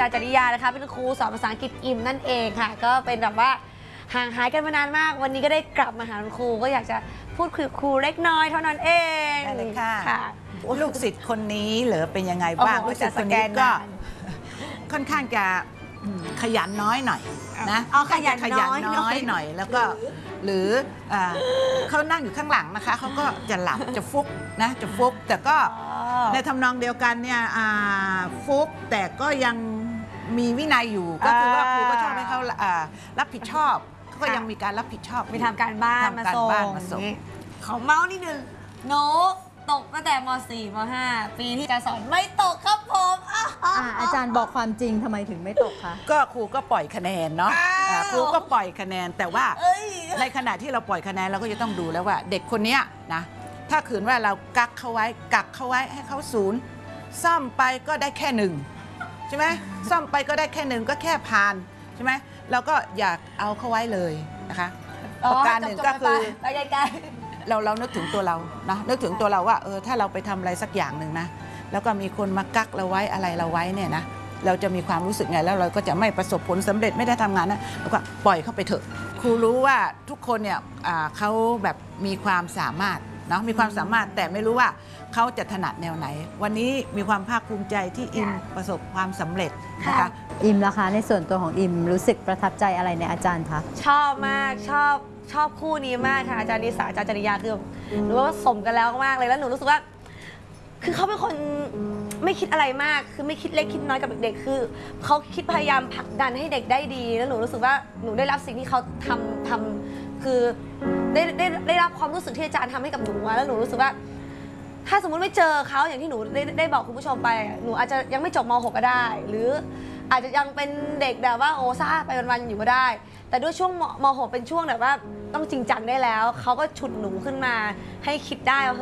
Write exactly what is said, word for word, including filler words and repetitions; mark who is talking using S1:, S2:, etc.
S1: ารย์จริยานะคะเป็นครูสอนภาษาอังกฤษอิมนั่นเองค่ะก็เป็นแบบว่าห่างหายกันมานานมากวันนี้ก็ได้กลับมาหาคุณครูก็อยากจะพูดคุยกับครูเล็กน้อยเท่านั้นเอง
S2: ได้เลยค่ะ
S1: ค่ะ
S2: ลูกศิษย์คนนี้เหรอเป็นยังไงบ้างลูกศิษย์คนนี้ก็ค่อนข้างจะขยันน้อยหน่อยนะ
S1: อ๋อขยัน
S2: ขยัน
S1: น้อย
S2: น้อยหน่อยแล้วก็หรือเขานั่งอยู่ข้างหลังนะคะเขาก็จะหลับจะฟุกนะจะฟุกแต่ก็ในทำนองเดียวกันเนี่ยฟุกแต่ก็ยังมีวินัยอยู่ก็คือว่าครูก็ชอบให้เขารับผิดชอบเขาก็ยังมีการรับผิดชอบ
S1: มีทำการบ้านมาส่งขอเมาส์นิดนึงโน้ตกตั้งแต่ม สี่ ม ห้า ปีที่จะสอนไม่ตกครับผม
S3: อาจารย์บอกความจริงทำไมถึงไม่ตกคะ
S2: ก็ครูก็ปล่อยคะแนนเนาะครูก็ปล่อยคะแนนแต่ว่าในขณะที่เราปล่อยคะแนนเราก็จะต้องดูแล้วว่าเด็กคนนี้นะถ้าขืนว่าเรากักเขาไว้กักเขาไว้ให้เขาศูนย์ซ่อมไปก็ได้แค่หนึ่งใช่ไหมซ่อมไปก็ได้แค่หนึ่งก็แค่ผ่านใช่ไหมเราก็อยากเอาเขาไว้เลยนะคะประการหนึ่งก็คือ
S1: ไปไกล
S2: เราเรานึกถึงตัวเรานะนึกถึงตัวเราว่าเออถ้าเราไปทำอะไรสักอย่างหนึ่งนะแล้วก็มีคนมากักเราไว้อะไรเราไว้เนี่ยนะเราจะมีความรู้สึกไงแล้วเราก็จะไม่ประสบผลสำเร็จไม่ได้ทำงานนะแล้วก็ปล่อยเข้าไปเถอะครูรู้ว่าทุกคนเนี่ยเขาแบบมีความสามารถเนาะมีความสามารถแต่ไม่รู้ว่าเขาจะถนัดแนวไหนวันนี้มีความภาคภูมิใจที่อิมประสบความสำเร็จนะคะ
S3: อิมล่ะคะในส่วนตัวของอิมรู้สึกประทับใจอะไรในอาจารย์คะ
S1: ชอบมากชอบชอบคู่นี้มากค่ะอาจารย์นิสาอาจารย์จริยาคือหนูว่าสมกันแล้วมากเลยแล้วหนูรู้สึกว่าคือเขาเป็นคนไม่คิดอะไรมากคือไม่คิดเล็กคิดน้อยกับเด็กๆคือเขาคิดพยายามผลักดันให้เด็กได้ดีแล้วหนูรู้สึกว่าหนูได้รับสิ่งที่เขาทำทำคือได้ได้ได้รับความรู้สึกที่อาจารย์ทำให้กับหนูแล้วหนูรู้สึกว่าถ้าสมมุติไม่เจอเขาอย่างที่หนูได้ได้บอกคุณผู้ชมไปหนูอาจจะยังไม่จบม หก ก็ได้หรืออาจจะยังเป็นเด็กแบบว่าโอ้ซ่าไปวันๆอยู่ก็ได้แต่ด้วยช่วงม หก เป็นช่วงแบบว่าต้องจริงจังได้แล้วเขาก็ฉุดหนูขึ้นมาให้คิดได้ว่า